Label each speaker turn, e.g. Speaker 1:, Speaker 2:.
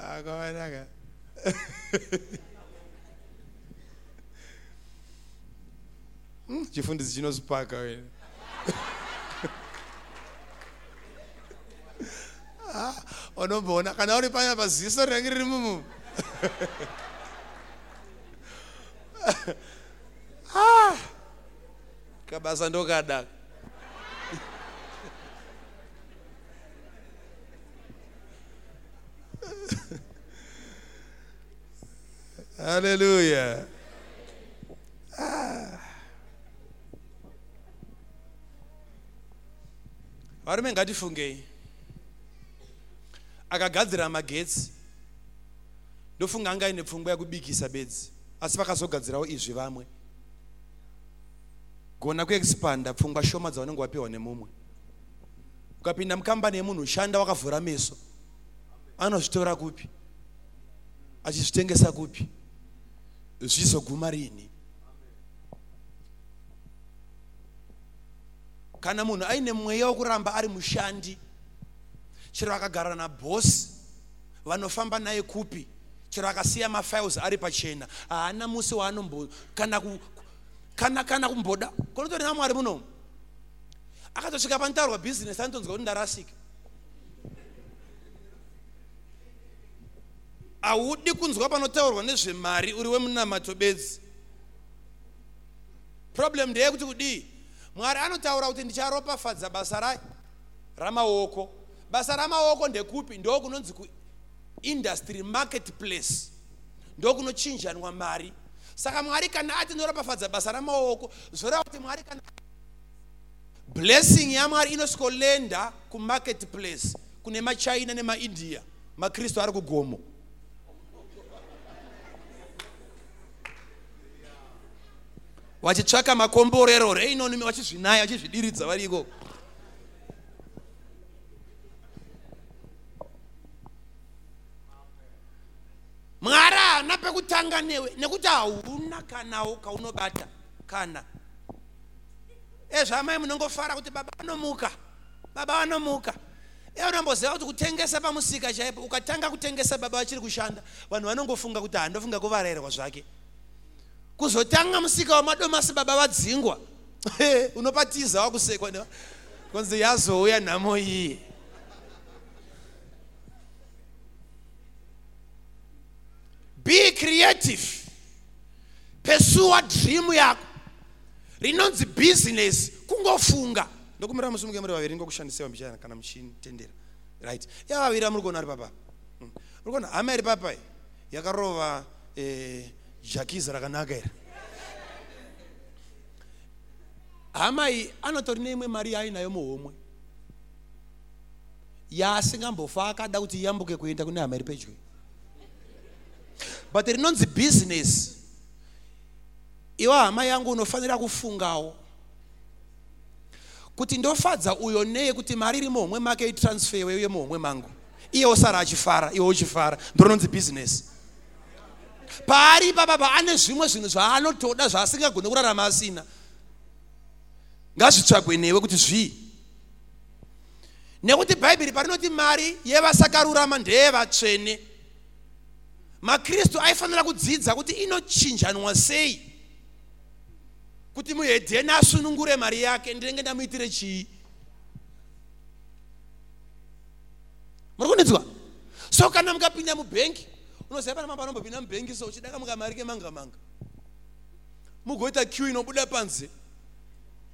Speaker 1: akawanaka chifundisi chinozipaka wena unomboona kana uri panya paziso rinenge riri mumu kabasa ndokadaka haleluya. Varume ngatifungei. Akagadzira magetsi ndofunga anga ine pfungwa yakubikisa bedzi, asi vakazogadzirawo izvi vamwe. Gona kuexpanda pfungwa shoma dzaunenge wapiwa nemumwe. Ukapinda mukambani yemunhu shanda wakavhura meso, anozvitora kupi, achizvitengesa kupi, zvizoguma rini? Kana munhu aine mweya wokuramba ari mushandi, chero akagara nabhosi vanofamba naye kupi, chero akasiya mafiles ari pachena, haana musi waanombo kana kumboda. Konotori naMwari muno akatosvika panotaurwa business anotonzwa kuti ndarasika. Haudi kunzwa panotaurwa nezvemari uri wemunamato bedzi. Problem ndeyekuti kudii? Mwari anotaura kuti ndicharopafadza basa ramaoko. Basa ramaoko ndekupi? Ndokunonzi industry marketplace, ndokunochinjanwa mari. Saka Mwari kana ati ndinoropafadza basa ramaoko, zvoreva kuti Mwari kana blessing yaMwari inoskolenda ku marketplace kune maChina nemaIndia, maKristu ari kugomo. Vachitsvaka makomborero reinoni vachizvinaya vachizvidiridza variko. Mwari haana pekutanga newe nekuti hauna kanawo kaunobata kana. Ezvamai munongofara kuti baba vanomuka. Unomboziva kuti kutengesa pamusika chaipo, ukatanga kutengesa baba vachiri kushanda, vanhu vanongofunga kuti handofunga kuvarayirwa zvake. Kuzotanga musika wamadomasi baba vadzingwa, unopatiza wakusekwa konzi yazouya nhamo iyi. Be creative. Pursue dream yako. Rinonzi business kungofunga. Ndokumira musumuke muri vaviri ngokushandisewa mbichana kana muchini tendera. Right. Ya vaviri muri kuona ari papa. Muri kuona hama iri papa yakarova jakiza rakanaka ira. Hama iyi anotori neimwe mari ainayo muhomwe yaasingambofa akada kuti yambuke kuenda kune hama iri pedyo. But rinonzi business. Iwa hama yangu unofanira kufungawo kuti ndofadza uyo neye kuti mari iri muhomwe make itransfer uye muhomwe mangu, iye osara achifara, iwe uchifara. Ndorinonzi business. Paari baba ane zvimwe zvinhu zvaanotoda zvaasingagone kurarama asina, ngazvitsvagwe newe kuti zvii. Nekuti Bhaibheri parinoti mari yevasakarurama ndeyevatsvene, maKristu aifanira kudzidza kuti inochinjanwa sei, kuti muhedheni asunungure mari yake. Ndinenge ndamuitire chii? Muri kunidzwa? So kana mukapinda mubhengi, unoziva pana mamba anombopinda mubhengi, so uchidaka mukamari kemanga mugoita queue inobuda panze,